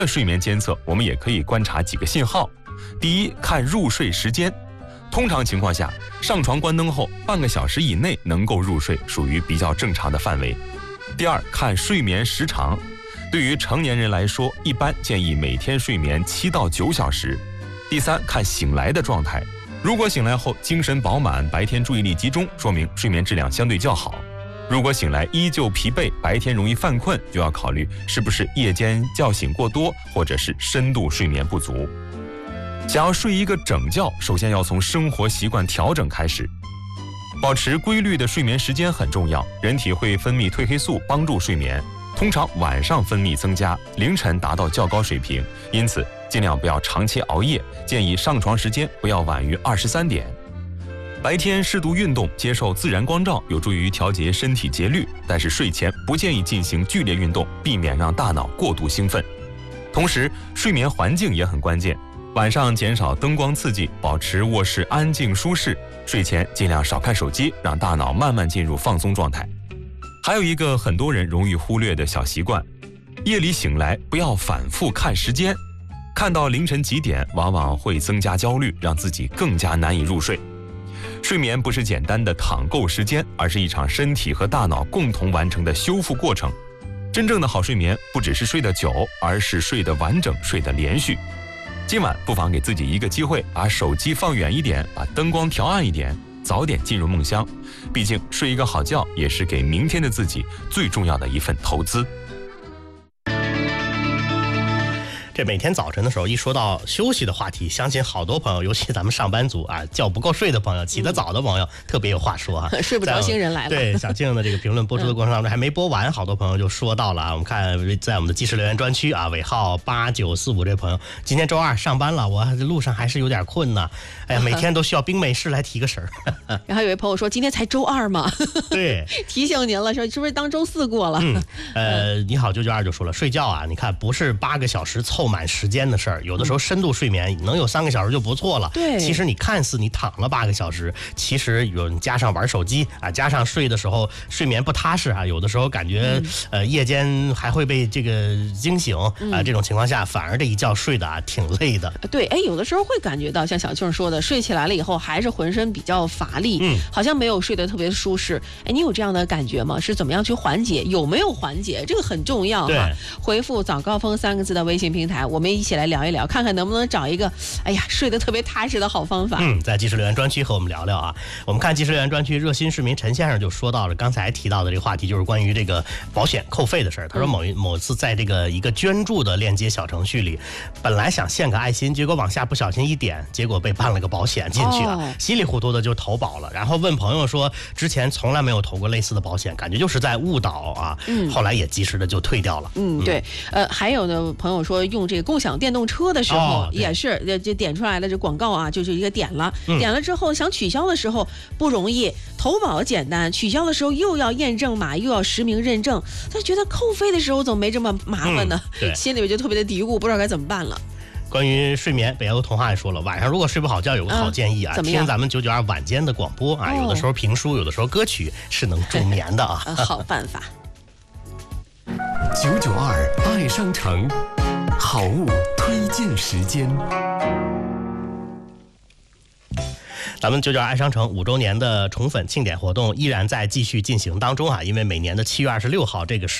睡眠监测，我们也可以观察几个信号。第一，看入睡时间。通常情况下，上床关灯后半个小时以内能够入睡，属于比较正常的范围。第二，看睡眠时长。对于成年人来说，一般建议每天睡眠7到9小时。第三，看醒来的状态。如果醒来后精神饱满，白天注意力集中，说明睡眠质量相对较好。如果醒来依旧疲惫，白天容易犯困，就要考虑是不是夜间觉醒过多，或者是深度睡眠不足。想要睡一个整觉，首先要从生活习惯调整开始。保持规律的睡眠时间很重要，人体会分泌褪黑素帮助睡眠，通常晚上分泌增加，凌晨达到较高水平，因此尽量不要长期熬夜，建议上床时间不要晚于23点。白天适度运动，接受自然光照，有助于调节身体节律，但是睡前不建议进行剧烈运动，避免让大脑过度兴奋。同时，睡眠环境也很关键，晚上减少灯光刺激，保持卧室安静舒适，睡前尽量少看手机，让大脑慢慢进入放松状态。还有一个很多人容易忽略的小习惯，夜里醒来不要反复看时间，看到凌晨几点往往会增加焦虑，让自己更加难以入睡。睡眠不是简单的躺够时间，而是一场身体和大脑共同完成的修复过程。真正的好睡眠不只是睡得久，而是睡得完整，睡得连续。今晚不妨给自己一个机会，把手机放远一点，把灯光调暗一点，早点进入梦乡。毕竟睡一个好觉也是给明天的自己最重要的一份投资。 这每天早晨的时候一说到休息的话题，相信好多朋友，尤其咱们上班族啊，觉不够睡的朋友，起得早的朋友特别有话说啊。 睡不着星人来了。 对，小静的这个评论播出的过程当中还没播完，好多朋友就说到了啊。我们看在我们的即时留言专区啊，尾号8945这朋友，今天周二上班了，我路上还是有点困呢。哎呀，每天都需要冰美式来提个神儿。 然后有位朋友说，今天才周二嘛。 对， 提醒您了，说是不是当周4过了？ 你好992就说了，睡觉啊，你看不是8个小时凑满时间的事儿，有的时候深度睡眠能有3个小时就不错了。 对， 其实你看似你躺了8个小时，其实有加上玩手机啊，加上睡的时候睡眠不踏实啊，有的时候感觉夜间还会被这个惊醒啊，这种情况下反而这一觉睡的啊挺累的。 对，哎，有的时候会感觉到像小庆说的，睡起来了以后还是浑身比较乏力，好像没有睡得特别舒适。哎，你有这样的感觉吗？是怎么样去缓解？有没有缓解？这个很重要哈。回复早高峰3个字的微信平台，我们一起来聊一聊，看看能不能找一个哎呀睡得特别踏实的好方法。 在即时留言专区和我们聊聊啊。我们看即时留言专区，热心市民陈先生就说到了刚才提到的这个话题，就是关于这个保险扣费的事儿。他说某次在这个一个捐助的链接小程序里，本来想献个爱心，结果往下不小心一点，结果被办了个保险进去啊，稀里糊涂的就投保了。然后问朋友说，之前从来没有投过类似的保险，感觉就是在误导啊。后来也及时的就退掉了。 对，还有的朋友说用这个共享电动车的时候，也是这点出来的这广告啊，就是一个点了之后想取消的时候不容易，投保简单，取消的时候又要验证码，又要实名认证，他觉得扣费的时候怎么没这么麻烦呢？心里面就特别的嘀咕，不知道该怎么办了。 关于睡眠，北欧童话也说了，晚上如果睡不好觉，有个好建议啊，听咱们992晚间的广播啊，有的时候评书，有的时候歌曲是能助眠的啊。 好办法。 992爱商城好物推荐时间。 咱们992爱商城5周年的宠粉庆典活动依然在继续进行当中啊，因为每年的7月26号这个是